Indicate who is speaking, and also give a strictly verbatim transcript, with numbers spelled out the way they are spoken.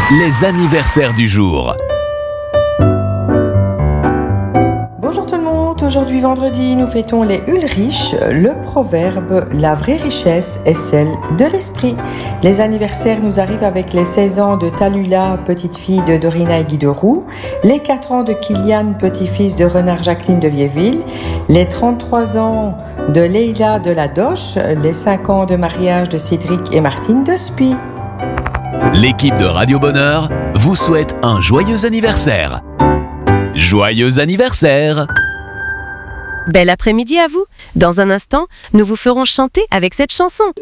Speaker 1: les anniversaires du jour.
Speaker 2: Bonjour tout le monde, aujourd'hui vendredi, nous fêtons les Ulrich. Le proverbe « La vraie richesse est celle de l'esprit ». Les anniversaires nous arrivent avec les seize ans de Talula, petite fille de Dorina et Guy de Roux, les quatre ans de Kylian, petit-fils de Renard Jacqueline de Viéville, les trente-trois ans de Leila de la Doche, les cinq ans de mariage de Cédric et Martine de Spie.
Speaker 1: L'équipe de Radio Bonheur vous souhaite un joyeux anniversaire. Joyeux anniversaire!
Speaker 3: Bel après-midi à vous. Dans un instant, nous vous ferons chanter avec cette chanson.